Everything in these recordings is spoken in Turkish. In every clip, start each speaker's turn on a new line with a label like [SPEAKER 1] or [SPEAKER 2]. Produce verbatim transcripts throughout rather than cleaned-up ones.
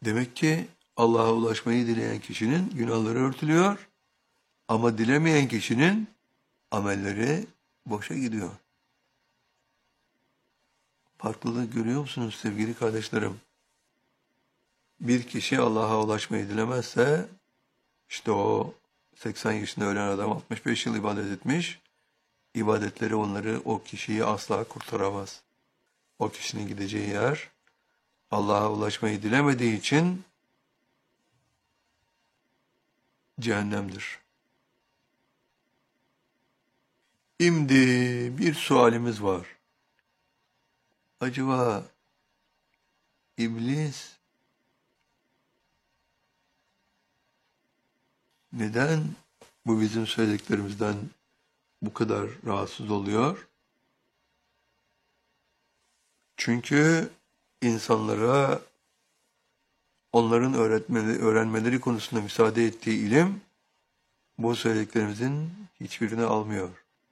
[SPEAKER 1] Demek ki Allah'a ulaşmayı dileyen kişinin günahları örtülüyor ama dilemeyen kişinin amelleri boşa gidiyor. Farklılığı görüyor musunuz sevgili kardeşlerim? Bir kişi Allah'a ulaşmayı dilemezse, işte o seksen yaşında ölen adam altmış beş yıl ibadet etmiş, ibadetleri onları, o kişiyi asla kurtaramaz. O kişinin gideceği yer, Allah'a ulaşmayı dilemediği için cehennemdir. Şimdi bir sualimiz var. Acaba iblis neden bu bizim söylediklerimizden bu kadar rahatsız oluyor? Çünkü insanlara onların öğretmeleri, öğrenmeleri konusunda müsaade ettiği ilim bu söylediklerimizin hiçbirini almıyor.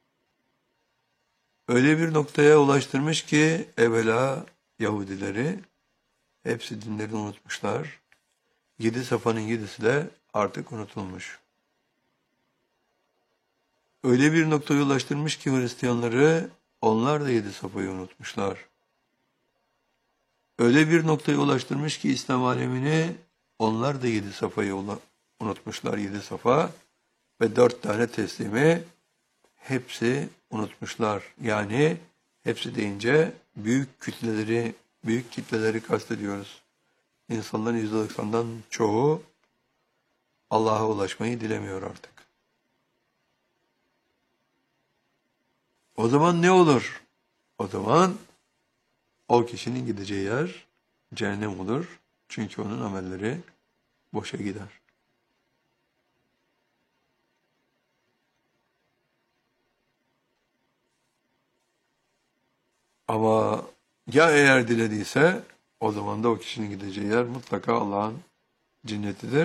[SPEAKER 1] Öyle bir noktaya ulaştırmış ki evvela Yahudileri hepsi dinlerini unutmuşlar. Yedi safanın yedisi de artık unutulmuş. Öyle bir noktaya ulaştırmış ki Hristiyanları onlar da yedi safayı unutmuşlar. Öyle bir noktaya ulaştırmış ki İslam alemini onlar da yedi safayı unutmuşlar, yedi safa ve dört tane teslimi hepsi unutmuşlar. Yani hepsi deyince büyük kütleleri, büyük kitleleri kastediyoruz. İnsanların yüzde doksandan çoğu Allah'a ulaşmayı dilemiyor artık. O zaman ne olur? O zaman o kişinin gideceği yer cehennem olur. Çünkü onun amelleri boşa gider. Ama ya eğer dilediyse o zaman da o kişinin gideceği yer mutlaka Allah'ın cennetidir.